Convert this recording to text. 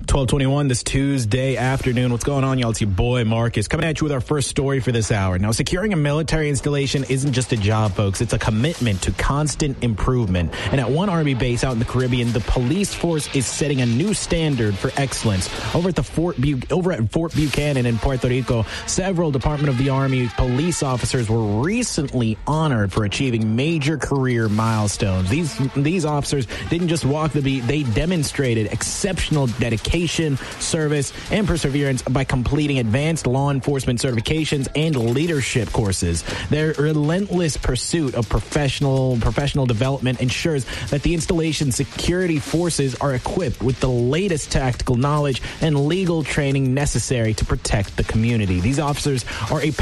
12:21 this Tuesday afternoon. What's going on, y'all? It's your boy Marcus coming at you with our first story for this hour. Now, securing a military installation isn't just a job, folks. It's a commitment to constant improvement. And at one Army base out in the Caribbean, the police force is setting a new standard for excellence. Over at Fort Buchanan in Puerto Rico, several Department of the Army police officers were recently honored for achieving major career milestones. These officers didn't just walk the beat; they demonstrated exceptional dedication, service, and perseverance by completing advanced law enforcement certifications and leadership courses. Their relentless pursuit of professional development ensures that the installation security forces are equipped with the latest tactical knowledge and legal training necessary to protect the community. These officers are a